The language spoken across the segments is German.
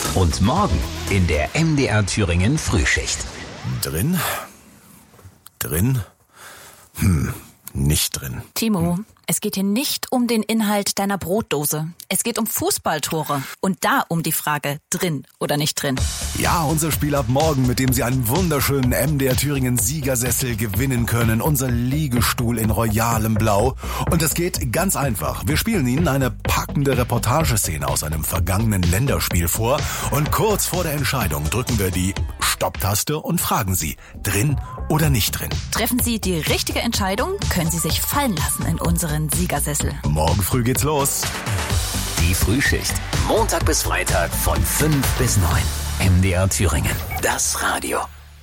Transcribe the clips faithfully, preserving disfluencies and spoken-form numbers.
Und morgen in der M D R Thüringen Frühschicht. Drin? Drin? Hm, nicht drin. Timo, es geht hier nicht um den Inhalt deiner Brotdose. Es geht um Fußballtore. Und da um die Frage, drin oder nicht drin. Ja, unser Spiel ab morgen, mit dem Sie einen wunderschönen M D R Thüringen Siegersessel gewinnen können. Unser Liegestuhl in royalem Blau. Und es geht ganz einfach. Wir spielen Ihnen eine packende Reportageszene aus einem vergangenen Länderspiel vor. Und kurz vor der Entscheidung drücken wir die Stopptaste und fragen Sie, drin oder nicht drin. Treffen Sie die richtige Entscheidung, können Sie sich fallen lassen in unseren Siegersessel. Morgen früh geht's los. Die Frühschicht. Montag bis Freitag von fünf bis neun. M D R Thüringen. Das Radio.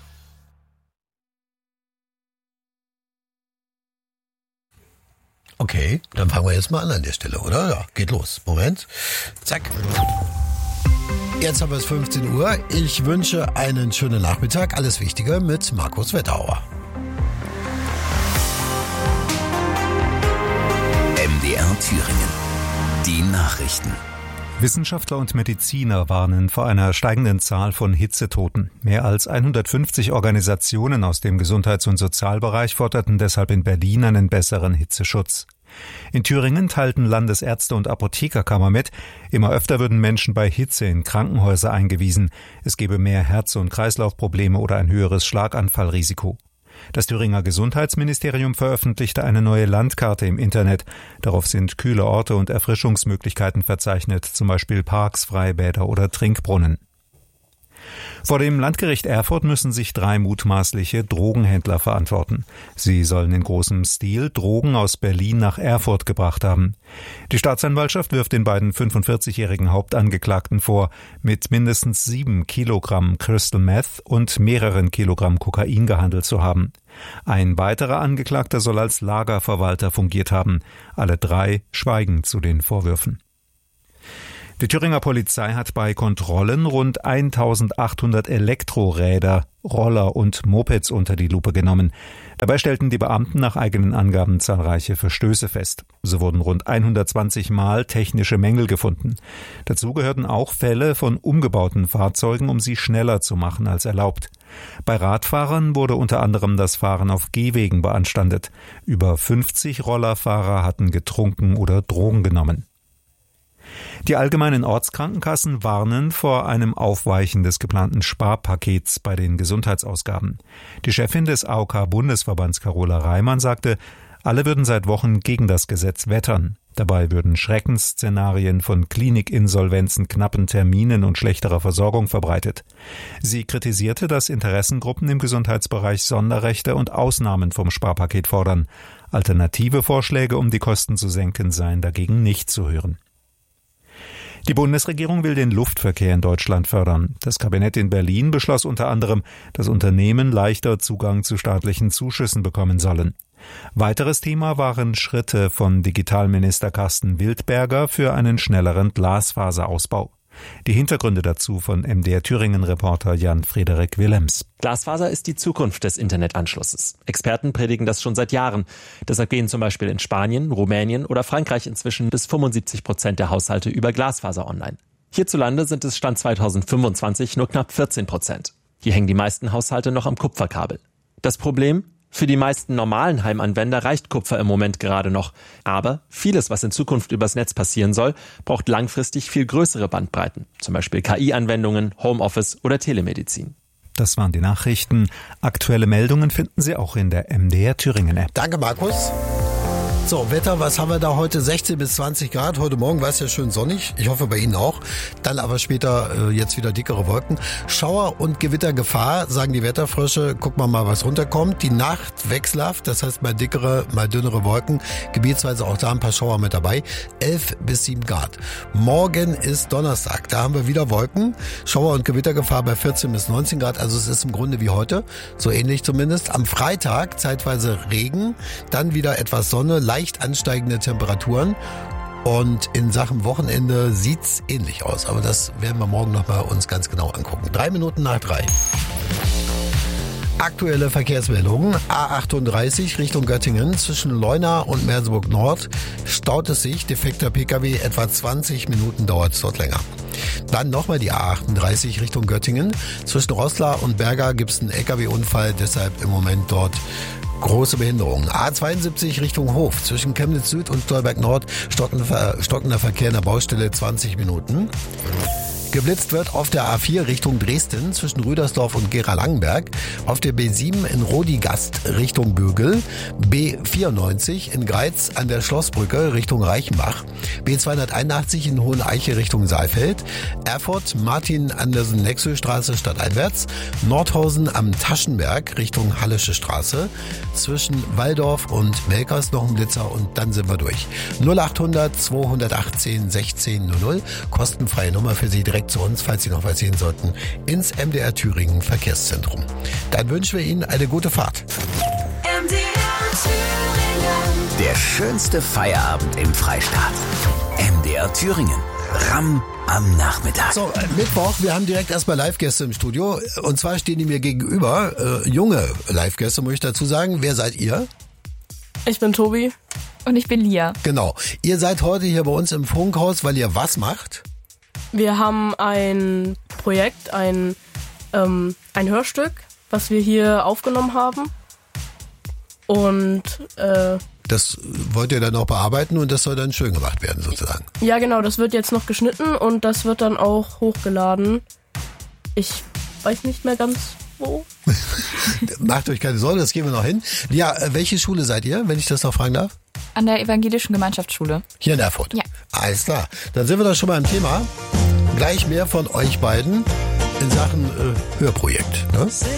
Okay, dann fangen wir jetzt mal an an der Stelle, oder? Ja, geht los. Moment. Zack. Jetzt haben wir es fünfzehn Uhr. Ich wünsche einen schönen Nachmittag. Alles Wichtige mit Markus Wetterauer. M D R Thüringen. Die Nachrichten. Wissenschaftler und Mediziner warnen vor einer steigenden Zahl von Hitzetoten. Mehr als hundertfünfzig Organisationen aus dem Gesundheits- und Sozialbereich forderten deshalb in Berlin einen besseren Hitzeschutz. In Thüringen teilten Landesärzte und Apothekerkammer mit, immer öfter würden Menschen bei Hitze in Krankenhäuser eingewiesen. Es gebe mehr Herz- und Kreislaufprobleme oder ein höheres Schlaganfallrisiko. Das Thüringer Gesundheitsministerium veröffentlichte eine neue Landkarte im Internet. Darauf sind kühle Orte und Erfrischungsmöglichkeiten verzeichnet, zum Beispiel Parks, Freibäder oder Trinkbrunnen. Vor dem Landgericht Erfurt müssen sich drei mutmaßliche Drogenhändler verantworten. Sie sollen in großem Stil Drogen aus Berlin nach Erfurt gebracht haben. Die Staatsanwaltschaft wirft den beiden fünfundvierzigjährigen Hauptangeklagten vor, mit mindestens sieben Kilogramm Crystal Meth und mehreren Kilogramm Kokain gehandelt zu haben. Ein weiterer Angeklagter soll als Lagerverwalter fungiert haben. Alle drei schweigen zu den Vorwürfen. Die Thüringer Polizei hat bei Kontrollen rund eintausendachthundert Elektroräder, Roller und Mopeds unter die Lupe genommen. Dabei stellten die Beamten nach eigenen Angaben zahlreiche Verstöße fest. So wurden rund hundertzwanzig Mal technische Mängel gefunden. Dazu gehörten auch Fälle von umgebauten Fahrzeugen, um sie schneller zu machen als erlaubt. Bei Radfahrern wurde unter anderem das Fahren auf Gehwegen beanstandet. Über fünfzig Rollerfahrer hatten getrunken oder Drogen genommen. Die allgemeinen Ortskrankenkassen warnen vor einem Aufweichen des geplanten Sparpakets bei den Gesundheitsausgaben. Die Chefin des A O K-Bundesverbands Carola Reimann sagte, alle würden seit Wochen gegen das Gesetz wettern. Dabei würden Schreckensszenarien von Klinikinsolvenzen, knappen Terminen und schlechterer Versorgung verbreitet. Sie kritisierte, dass Interessengruppen im Gesundheitsbereich Sonderrechte und Ausnahmen vom Sparpaket fordern. Alternative Vorschläge, um die Kosten zu senken, seien dagegen nicht zu hören. Die Bundesregierung will den Luftverkehr in Deutschland fördern. Das Kabinett in Berlin beschloss unter anderem, dass Unternehmen leichter Zugang zu staatlichen Zuschüssen bekommen sollen. Weiteres Thema waren Schritte von Digitalminister Carsten Wildberger für einen schnelleren Glasfaserausbau. Die Hintergründe dazu von M D R Thüringen-Reporter Jan-Frederik Willems. Glasfaser ist die Zukunft des Internetanschlusses. Experten predigen das schon seit Jahren. Deshalb gehen zum Beispiel in Spanien, Rumänien oder Frankreich inzwischen bis fünfundsiebzig Prozent der Haushalte über Glasfaser online. Hierzulande sind es Stand zweitausendfünfundzwanzig nur knapp vierzehn Prozent. Hier hängen die meisten Haushalte noch am Kupferkabel. Das Problem? Für die meisten normalen Heimanwender reicht Kupfer im Moment gerade noch. Aber vieles, was in Zukunft übers Netz passieren soll, braucht langfristig viel größere Bandbreiten. Zum Beispiel K I-Anwendungen, Homeoffice oder Telemedizin. Das waren die Nachrichten. Aktuelle Meldungen finden Sie auch in der M D R Thüringen-App. Danke, Markus. So, Wetter, was haben wir da heute? sechzehn bis zwanzig Grad. Heute Morgen war es ja schön sonnig. Ich hoffe bei Ihnen auch. Dann aber später äh, jetzt wieder dickere Wolken. Schauer- und Gewittergefahr, sagen die Wetterfrösche. Gucken wir mal, was runterkommt. Die Nacht wechselhaft, das heißt mal dickere, mal dünnere Wolken. Gebietsweise auch da ein paar Schauer mit dabei. elf bis sieben Grad. Morgen ist Donnerstag. Da haben wir wieder Wolken. Schauer- und Gewittergefahr bei vierzehn bis neunzehn Grad. Also es ist im Grunde wie heute. So ähnlich zumindest. Am Freitag zeitweise Regen. Dann wieder etwas Sonne. Leicht ansteigende Temperaturen und in Sachen Wochenende sieht's ähnlich aus, aber das werden wir morgen nochmal uns ganz genau angucken. Drei Minuten nach drei. Aktuelle Verkehrsmeldungen. A achtunddreißig Richtung Göttingen zwischen Leuna und Merseburg Nord staut es sich. Defekter Pkw, etwa zwanzig Minuten dauert es dort länger. Dann nochmal die A achtunddreißig Richtung Göttingen. Zwischen Roßla und Berga gibt es einen L K W-Unfall, deshalb im Moment dort große Behinderungen. A zweiundsiebzig Richtung Hof. Zwischen Chemnitz Süd und Stolberg Nord stockender, stockender Verkehr in der Baustelle zwanzig Minuten. Geblitzt wird auf der A vier Richtung Dresden zwischen Rüdersdorf und Gera-Langenberg, auf der B sieben in Rodigast Richtung Bürgel, B vierundneunzig in Greiz an der Schlossbrücke Richtung Reichenbach, B zweihunderteinundachtzig in Hoheneiche Richtung Saalfeld, Erfurt Martin-Andersen-Nexö-Straße stadteinwärts, Nordhausen am Taschenberg Richtung Hallische Straße, zwischen Walldorf und Melkers noch ein Blitzer und dann sind wir durch. null achthundert zweihundertachtzehn sechzehn null null, kostenfreie Nummer für Sie direkt zu uns, falls Sie noch was sehen sollten, ins M D R Thüringen Verkehrszentrum. Dann wünschen wir Ihnen eine gute Fahrt. M D R Thüringen. Der schönste Feierabend im Freistaat. M D R Thüringen. Ramm am Nachmittag. So, äh, Mittwoch, wir haben direkt erstmal Live-Gäste im Studio. Und zwar stehen die mir gegenüber. Äh, junge Live-Gäste, muss ich dazu sagen. Wer seid ihr? Ich bin Tobi. Und ich bin Lia. Genau. Ihr seid heute hier bei uns im Funkhaus, weil ihr was macht? Wir haben ein Projekt, ein, ähm, ein Hörstück, was wir hier aufgenommen haben. Und äh, das wollt ihr dann auch bearbeiten und das soll dann schön gemacht werden sozusagen. Ja genau, das wird jetzt noch geschnitten und das wird dann auch hochgeladen. Ich weiß nicht mehr ganz wo. Macht euch keine Sorge, das gehen wir noch hin. Ja, welche Schule seid ihr, wenn ich das noch fragen darf? An der Evangelischen Gemeinschaftsschule. Hier in Erfurt? Ja. Alles klar. Dann sind wir doch schon mal im Thema. Gleich mehr von euch beiden in Sachen äh, Hörprojekt. Ne?